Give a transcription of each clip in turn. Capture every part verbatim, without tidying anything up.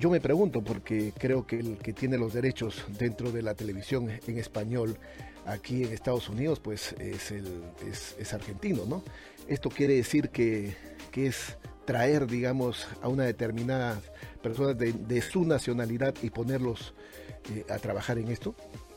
yo me pregunto, porque creo que el que tiene los derechos dentro de la televisión en español aquí en Estados Unidos, pues es, el, es, es argentino, ¿no? Esto quiere decir que, que es traer, digamos, a una determinada persona de, de su nacionalidad y ponerlos eh, a trabajar en esto.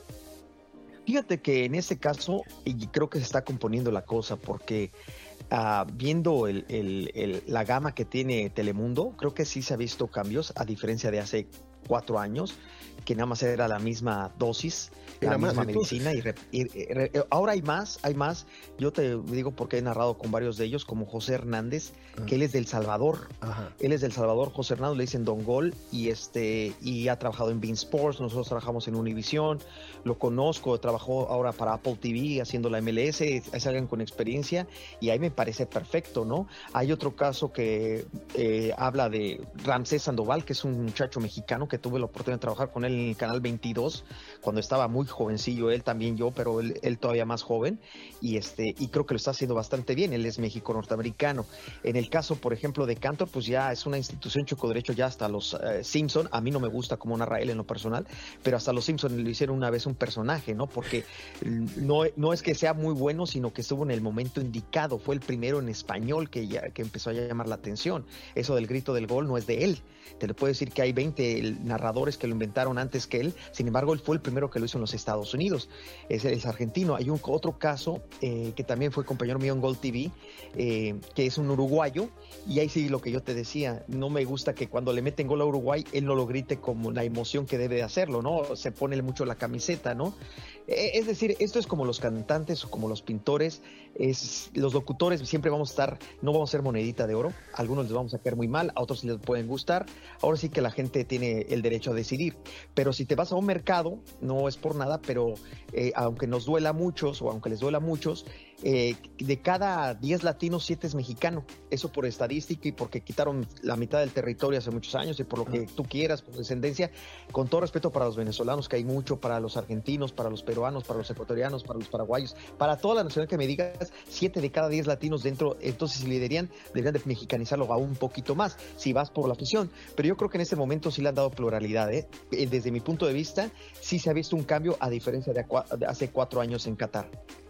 Fíjate que en este caso, y creo que se está componiendo la cosa, porque uh, viendo el, el, el, la gama que tiene Telemundo, creo que sí se ha visto cambios, a diferencia de hace cuatro años, que nada más era la misma dosis, era la más, misma entonces. medicina. Y, re, y re, ahora hay más, hay más. Yo te digo porque he narrado con varios de ellos, como José Hernández, ah. que él es del Salvador. Ajá. Él es del Salvador, José Hernández, le dicen Don Gol, y este y ha trabajado en Bein Sports. Nosotros trabajamos en Univision, lo conozco, trabajó ahora para Apple T V haciendo la M L S, es alguien con experiencia, y ahí me parece perfecto, ¿no? Hay otro caso que eh, habla de Ramsés Sandoval, que es un muchacho mexicano que tuve la oportunidad de trabajar con él en el Canal veintidós, cuando estaba muy jovencillo, él también yo, pero él, él todavía más joven, y este y creo que lo está haciendo bastante bien. Él es México-norteamericano. En el caso, por ejemplo, de Cantor, pues ya es una institución chocoderecho, ya hasta los uh, Simpson. A mí no me gusta como narra él en lo personal, pero hasta los Simpson le hicieron una vez un personaje, ¿no? Porque no, no es que sea muy bueno, sino que estuvo en el momento indicado. Fue el primero en español que, ya, que empezó a llamar la atención. Eso del grito del gol no es de él. Te le puedo decir que hay veinte narradores que lo inventaron antes que él. Sin embargo, él fue el primero que lo hizo en los Estados Unidos. Es, es argentino. Hay un otro caso eh, que también fue compañero mío en Gol T V, eh, que es un uruguayo. Y ahí sí, lo que yo te decía, no me gusta que cuando le meten gol a Uruguay, él no lo grite como la emoción que debe de hacerlo, ¿no? Se pone mucho la camiseta, ¿no? Es decir, esto es como los cantantes o como los pintores, es, los locutores siempre vamos a estar, no vamos a ser monedita de oro, a algunos les vamos a caer muy mal, a otros les pueden gustar. Ahora sí que la gente tiene el derecho a decidir, pero si te vas a un mercado, no es por nada, pero eh, aunque nos duela a muchos o aunque les duela a muchos, eh, de cada diez latinos, siete es mexicano. Eso por estadística y porque quitaron la mitad del territorio hace muchos años y por lo que tú quieras, por descendencia. Con todo respeto para los venezolanos, que hay mucho, para los argentinos, para los peruanos, para los ecuatorianos, para los paraguayos, para toda la nacionalidad que me digas, siete de cada diez latinos dentro, entonces si le deberían, deberían de mexicanizarlo aún un poquito más, si vas por la afición. Pero yo creo que en este momento sí le han dado pluralidad, ¿eh? Desde mi punto de vista, sí se ha visto un cambio a diferencia de, de hace cuatro años en Qatar.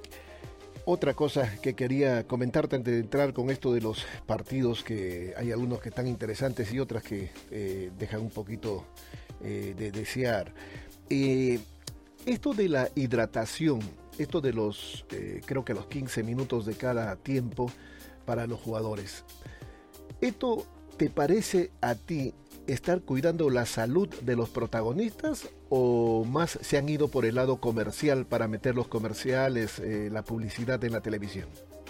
Otra cosa que quería comentarte antes de entrar con esto de los partidos, que hay algunos que están interesantes y otras que eh, dejan un poquito eh, de desear. Eh, esto de la hidratación, esto de los, eh, creo que los quince minutos de cada tiempo para los jugadores, ¿esto te parece a ti estar cuidando la salud de los protagonistas o más se han ido por el lado comercial para meter los comerciales, eh, la publicidad en la televisión?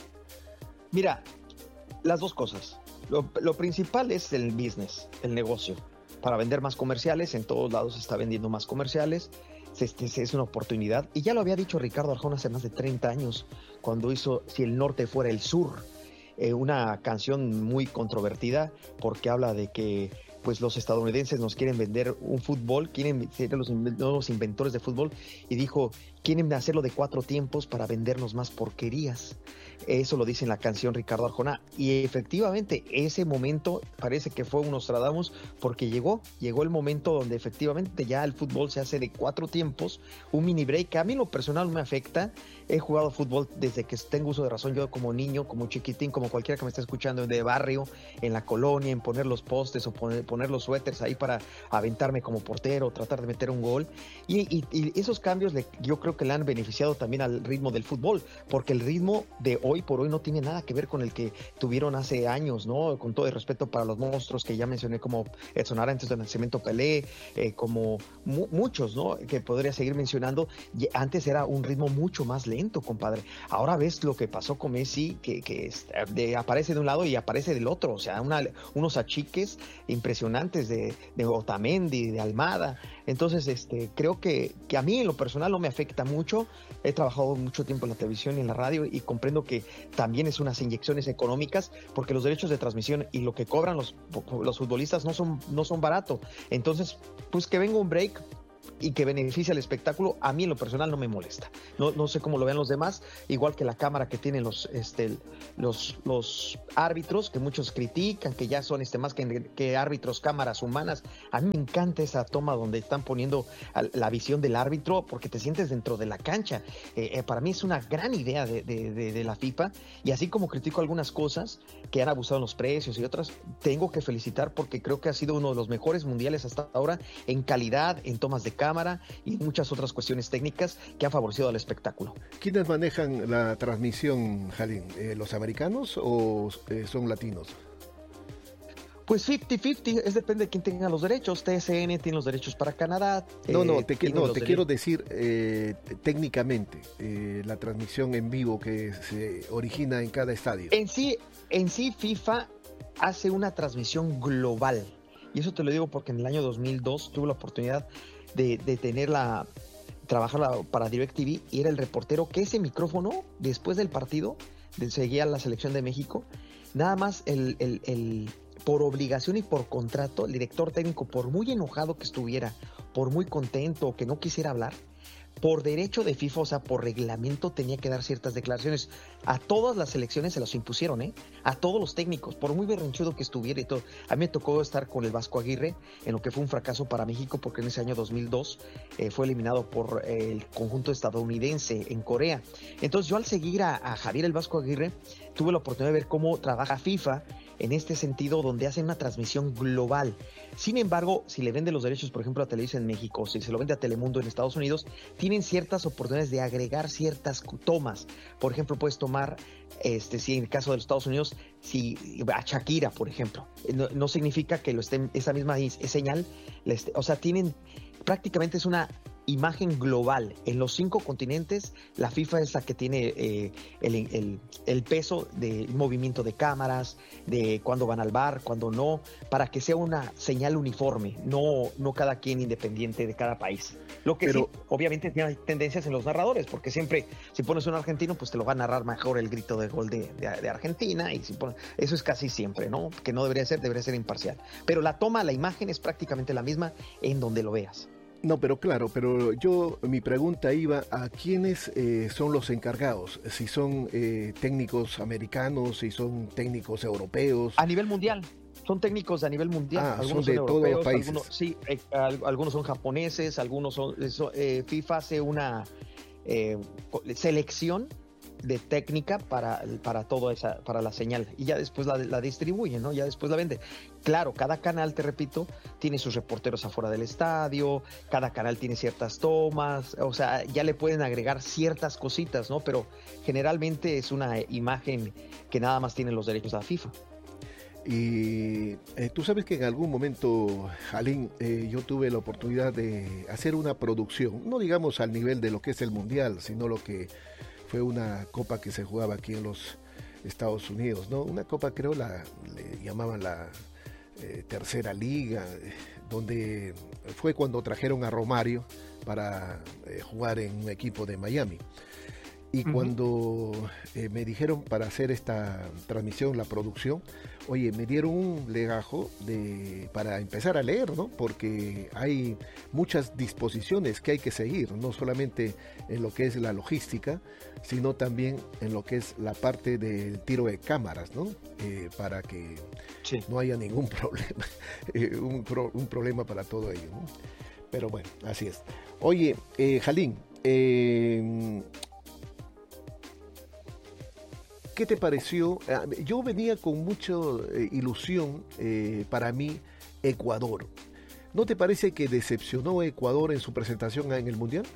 Mira, las dos cosas. Lo, lo principal es el business, el negocio. Para vender más comerciales, en todos lados se está vendiendo más comerciales. Este, es una oportunidad. Y ya lo había dicho Ricardo Arjona hace más de treinta años, cuando hizo Si el norte fuera el sur. Eh, una canción muy controvertida porque habla de que pues los estadounidenses nos quieren vender un fútbol, quieren ser los nuevos inventores de fútbol, y dijo, quieren hacerlo de cuatro tiempos para vendernos más porquerías. Eso lo dice en la canción Ricardo Arjona, y efectivamente ese momento parece que fue un Nostradamus, porque llegó, llegó el momento donde efectivamente ya el fútbol se hace de cuatro tiempos, un mini break, que a mí en lo personal me afecta. He jugado fútbol desde que tengo uso de razón, yo como niño, como chiquitín, como cualquiera que me esté escuchando, de barrio, en la colonia, en poner los postes o poner, poner los suéteres ahí para aventarme como portero, tratar de meter un gol, y, y, y esos cambios le, yo creo que le han beneficiado también al ritmo del fútbol, porque el ritmo de hoy por hoy no tiene nada que ver con el que tuvieron hace años, ¿no? Con todo el respeto para los monstruos que ya mencioné, como Edson Arantes de Nacimiento Pelé, eh, como mu- muchos, ¿no? Que podría seguir mencionando. Y antes era un ritmo mucho más lento, compadre. Ahora ves lo que pasó con Messi, que, que es, de, aparece de un lado y aparece del otro, o sea, una, unos achiques impresionantes de, de Otamendi, de Almada. Entonces, este, creo que, que a mí en lo personal no me afecta mucho. He trabajado mucho tiempo en la televisión y en la radio y comprendo que también es unas inyecciones económicas, porque los derechos de transmisión y lo que cobran los, los futbolistas no son, no son baratos. Entonces, pues que venga un break, y que beneficia el espectáculo, a mí en lo personal no me molesta. No, no sé cómo lo vean los demás, igual que la cámara que tienen los, este, los, los árbitros, que muchos critican, que ya son este, más que, que árbitros, cámaras humanas. A mí me encanta esa toma donde están poniendo la visión del árbitro, porque te sientes dentro de la cancha. Eh, eh, para mí es una gran idea de, de, de, de la FIFA, y así como critico algunas cosas que han abusado en los precios y otras, tengo que felicitar porque creo que ha sido uno de los mejores mundiales hasta ahora en calidad, en tomas de cámara y muchas otras cuestiones técnicas que han favorecido al espectáculo. ¿Quiénes manejan la transmisión, Jalín? Eh, ¿Los americanos o eh, son latinos? Pues cincuenta cincuenta, es depende de quién tenga los derechos. T S N tiene los derechos para Canadá. No, eh, no, te, que, no, te dere- quiero decir eh, técnicamente eh, la transmisión en vivo que se origina en cada estadio. En sí, en sí FIFA hace una transmisión global. Y eso te lo digo porque en el año dos mil dos tuve la oportunidad de, de tenerla, trabajarla para DirecTV, y era el reportero que ese micrófono, después del partido, de, seguía la selección de México, nada más el, el, el, por obligación y por contrato, el director técnico, por muy enojado que estuviera, por muy contento, que no quisiera hablar, por derecho de FIFA, o sea, por reglamento, tenía que dar ciertas declaraciones. A todas las selecciones se los impusieron, ¿eh? A todos los técnicos, por muy berrinchudo que estuviera y todo. A mí me tocó estar con el Vasco Aguirre, en lo que fue un fracaso para México, porque en ese año dos mil dos eh, fue eliminado por eh, el conjunto estadounidense en Corea. Entonces yo, al seguir a, a Javier el Vasco Aguirre, tuve la oportunidad de ver cómo trabaja FIFA en este sentido, donde hacen una transmisión global. Sin embargo, si le vende los derechos, por ejemplo, a Televisa en México, o si se lo vende a Telemundo en Estados Unidos, tienen ciertas oportunidades de agregar ciertas tomas. Por ejemplo, puedes tomar, este, si en el caso de los Estados Unidos, si a Shakira, por ejemplo, no, no significa que lo estén, esa misma señal, esté, o sea, tienen, prácticamente es una imagen global. En los cinco continentes, la FIFA es la que tiene eh, el, el, el peso del movimiento de cámaras, de cuándo van al bar, cuándo no, para que sea una señal uniforme, no, no cada quien independiente de cada país. Lo que Pero, sí, obviamente tiene tendencias en los narradores, porque siempre, si pones un argentino, pues te lo va a narrar mejor el grito de gol de, de, de Argentina, y si pones, eso es casi siempre, ¿no? Que no debería ser, debería ser imparcial. Pero la toma, la imagen es prácticamente la misma en donde lo veas. No, pero claro, pero yo, mi pregunta iba a quiénes eh, son los encargados, si son eh, técnicos americanos, si son técnicos europeos. A nivel mundial, son técnicos a nivel mundial. Ah, algunos son de son todos europeos, los países. Algunos, sí, eh, algunos son japoneses, algunos son, eso, eh, FIFA hace una eh, selección de técnica para, para todo esa, para la señal, y ya después la, la distribuye, ¿no? Ya después la vende. Claro, cada canal, te repito, tiene sus reporteros afuera del estadio, cada canal tiene ciertas tomas, o sea, ya le pueden agregar ciertas cositas, ¿no? Pero generalmente es una imagen que nada más tiene los derechos a la FIFA. Y eh, tú sabes que en algún momento, Jalín, eh, yo tuve la oportunidad de hacer una producción, no digamos al nivel de lo que es el Mundial, sino lo que fue una copa que se jugaba aquí en los Estados Unidos, ¿no? Una copa, creo, la le llamaban la eh, Tercera Liga, eh, donde fue cuando trajeron a Romario para eh, jugar en un equipo de Miami. Y uh-huh. cuando eh, me dijeron para hacer esta transmisión, la producción, oye, me dieron un legajo de, para empezar a leer, ¿no? Porque hay muchas disposiciones que hay que seguir, no solamente en lo que es la logística, sino también en lo que es la parte del tiro de cámaras, ¿no? Eh, para que sí. no haya ningún problema, eh, un, pro, un problema para todo ello, ¿no? Pero bueno, así es. Oye, eh, Jalín, eh, ¿qué te pareció? Yo venía con mucha eh, ilusión eh, para mí Ecuador. ¿No te parece que decepcionó Ecuador en su presentación en el Mundial?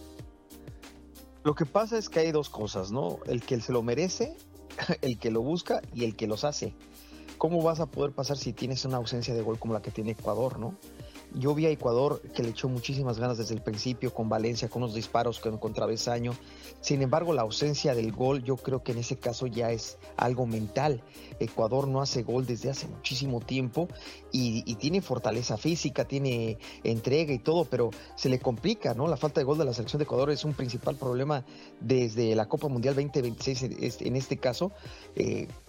Lo que pasa es que hay dos cosas, ¿no? El que se lo merece, el que lo busca y el que los hace. ¿Cómo vas a poder pasar si tienes una ausencia de gol como la que tiene Ecuador, ¿no? Yo vi a Ecuador que le echó muchísimas ganas desde el principio, con Valencia, con unos disparos con contravesaño. Sin embargo, la ausencia del gol, yo creo que en ese caso ya es algo mental. Ecuador no hace gol desde hace muchísimo tiempo y, y tiene fortaleza física, tiene entrega y todo, pero se le complica, ¿no? La falta de gol de la selección de Ecuador es un principal problema desde la Copa Mundial veinte veintiséis en este caso. Eh,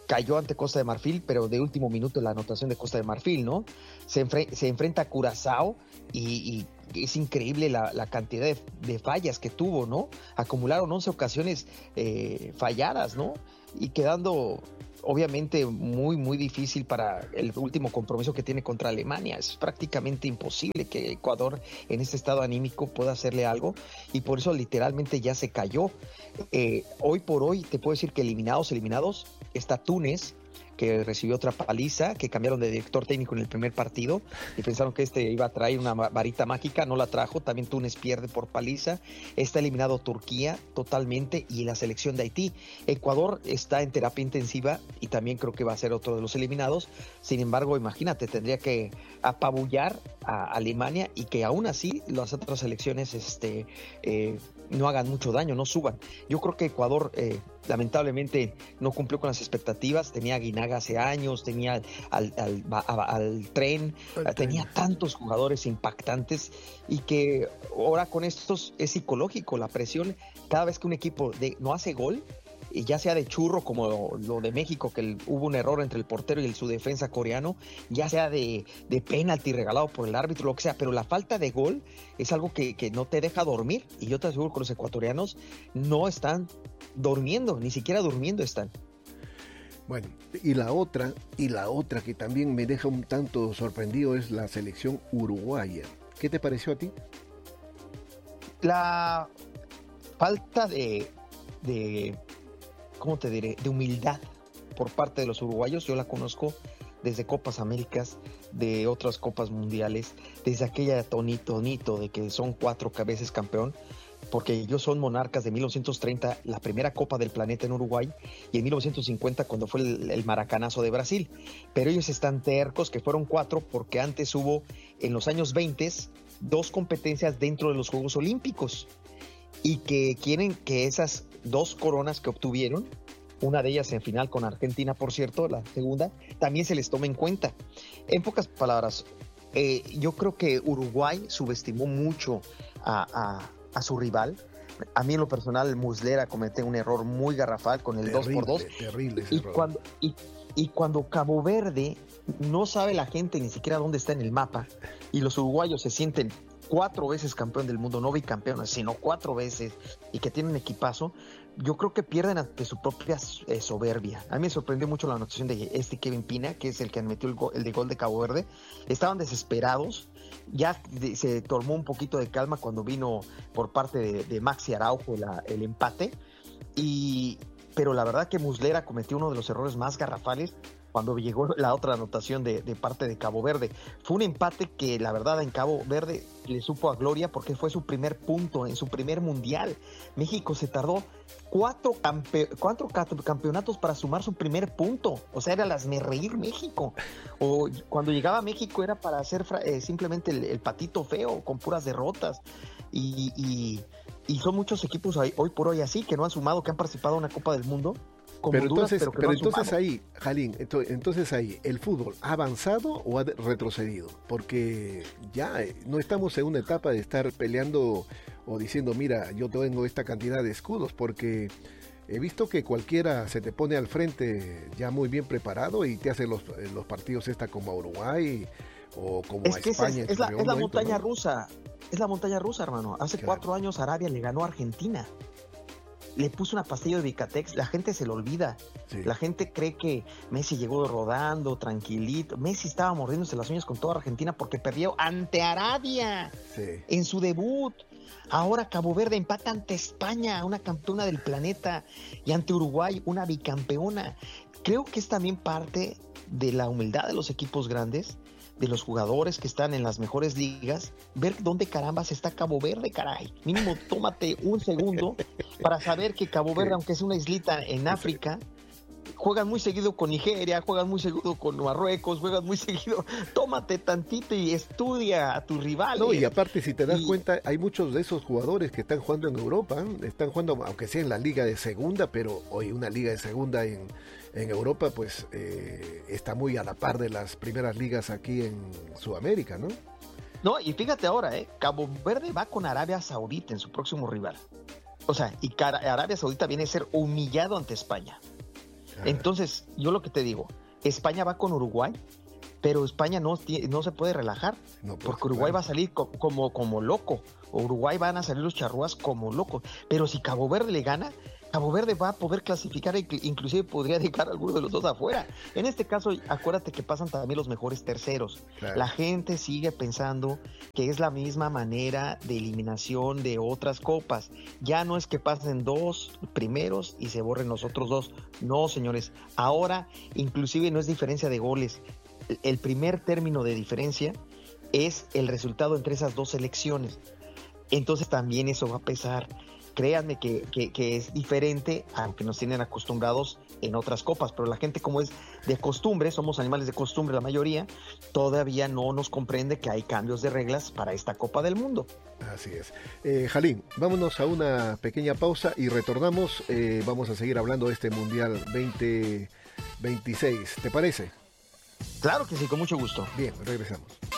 cayó ante Costa de Marfil, pero de último minuto la anotación de Costa de Marfil, ¿no? Se, enfre- se enfrenta a Curazao y, y es increíble la, la cantidad de, de fallas que tuvo, ¿no? Acumularon once ocasiones eh, falladas, ¿no? Y quedando obviamente muy, muy difícil para el último compromiso que tiene contra Alemania. Es prácticamente imposible que Ecuador en este estado anímico pueda hacerle algo y por eso literalmente ya se cayó. Eh, hoy por hoy te puedo decir que eliminados, eliminados, está Túnez, que recibió otra paliza, que cambiaron de director técnico en el primer partido y pensaron que este iba a traer una varita mágica, no la trajo. También Túnez pierde por paliza. Está eliminado Turquía totalmente y la selección de Haití. Ecuador está en terapia intensiva y también creo que va a ser otro de los eliminados. Sin embargo, imagínate, tendría que apabullar a Alemania y que aún así las otras selecciones este, eh, no hagan mucho daño, no suban. Yo creo que Ecuador eh, lamentablemente no cumplió con las expectativas. Tenía a Guinaga hace años, tenía al, al, al, al Tren, al tenía tren. Tantos jugadores impactantes y que ahora con estos es psicológico la presión. Cada vez que un equipo de, no hace gol, y ya sea de churro como lo de México, que el, hubo un error entre el portero y el, su defensa coreano, ya sea de, de penalti regalado por el árbitro, lo que sea, pero la falta de gol es algo que, que no te deja dormir, y yo te aseguro que los ecuatorianos no están durmiendo, ni siquiera durmiendo están. Bueno, y la otra, y la otra que también me deja un tanto sorprendido es la selección uruguaya. ¿Qué te pareció a ti? La falta de... de ¿cómo te diré?, de humildad por parte de los uruguayos. Yo la conozco desde Copas Américas, de otras Copas Mundiales, desde aquella tonito, tonito de que son cuatro veces campeón, porque ellos son monarcas de mil novecientos treinta, la primera Copa del Planeta en Uruguay, y en mil novecientos cincuenta cuando fue el, el Maracanazo de Brasil. Pero ellos están tercos que fueron cuatro porque antes hubo en los años veinte dos competencias dentro de los Juegos Olímpicos y que quieren que esas dos coronas que obtuvieron, una de ellas en final con Argentina, por cierto, la segunda, también se les toma en cuenta. En pocas palabras, eh, yo creo que Uruguay subestimó mucho a, a, a su rival. A mí en lo personal, Muslera cometió un error muy garrafal con el dos por dos. Terrible ese y error. Cuando, y, y cuando Cabo Verde, no sabe la gente ni siquiera dónde está en el mapa, y los uruguayos se sienten cuatro veces campeón del mundo, no bicampeones, sino cuatro veces, y que tienen equipazo, yo creo que pierden ante su propia eh, soberbia. A mí me sorprendió mucho la anotación de este Kevin Pina, que es el que metió el, go- el de gol de Cabo Verde. Estaban desesperados, ya de, se tomó un poquito de calma cuando vino por parte de, de Maxi Araujo la, el empate, y pero la verdad que Muslera cometió uno de los errores más garrafales cuando llegó la otra anotación de, de parte de Cabo Verde. Fue un empate que la verdad en Cabo Verde le supo a gloria porque fue su primer punto en su primer mundial. México se tardó cuatro, campe- cuatro campeonatos para sumar su primer punto. O sea, era el hazmerreír México. O cuando llegaba a México era para hacer eh, simplemente el, el patito feo con puras derrotas. Y, y, y son muchos equipos hoy, hoy por hoy así que no han sumado, que han participado en una Copa del Mundo. Pero Honduras, entonces, pero, pero no entonces sumado. ahí, Jalín, entonces, entonces ahí, ¿el fútbol ha avanzado o ha de- retrocedido? Porque ya eh, no estamos en una etapa de estar peleando o diciendo, mira, yo tengo esta cantidad de escudos, porque he visto que cualquiera se te pone al frente ya muy bien preparado y te hace los, los partidos esta como a Uruguay o como Es a que esa España. es, es la, en es un la momento, montaña ¿no? rusa, es la montaña rusa, hermano. Hace Claro. cuatro años Arabia le ganó a Argentina. Le puso una pastilla de Vicatex, la gente se lo olvida. Sí. La gente cree que Messi llegó rodando, tranquilito. Messi estaba mordiéndose las uñas con toda Argentina porque perdió ante Arabia Sí. en su debut. Ahora Cabo Verde empata ante España, una campeona del planeta, y ante Uruguay, una bicampeona. Creo que es también parte de la humildad de los equipos grandes, de los jugadores que están en las mejores ligas, ver dónde carambas está Cabo Verde, caray. Mínimo tómate un segundo para saber que Cabo Verde, aunque es una islita en África, juegan muy seguido con Nigeria, juegan muy seguido con Marruecos, juegan muy seguido. Tómate tantito y estudia a tus rivales. No, y aparte, si te das Y- cuenta, hay muchos de esos jugadores que están jugando en Europa, ¿eh? Están jugando, aunque sea en la liga de segunda, pero hoy una liga de segunda en, en Europa, pues eh, está muy a la par de las primeras ligas aquí en Sudamérica, ¿no? No, y fíjate ahora, ¿eh? Cabo Verde va con Arabia Saudita en su próximo rival. O sea, y Cara- Arabia Saudita viene a ser humillado ante España. Entonces, yo lo que te digo, España va con Uruguay, pero España no, no se puede relajar, no, pues, porque Uruguay claro. va a salir co como, como loco. Uruguay van a salir los charrúas como locos. Pero si Cabo Verde le gana, Cabo Verde va a poder clasificar e inclusive podría dejar a alguno de los dos afuera. En este caso, acuérdate que pasan también los mejores terceros. Claro. La gente sigue pensando que es la misma manera de eliminación de otras copas. Ya no es que pasen dos primeros y se borren los otros dos. No, señores. Ahora, inclusive no es diferencia de goles. El primer término de diferencia es el resultado entre esas dos selecciones. Entonces también eso va a pesar. Créanme que, que, que es diferente, aunque nos tienen acostumbrados en otras copas, pero la gente, como es de costumbre, somos animales de costumbre la mayoría, todavía no nos comprende que hay cambios de reglas para esta Copa del Mundo. Así es. Eh, Jalín, vámonos a una pequeña pausa y retornamos. Eh, vamos a seguir hablando de este Mundial veinte veintiséis. ¿Te parece? Claro que sí, con mucho gusto. Bien, regresamos.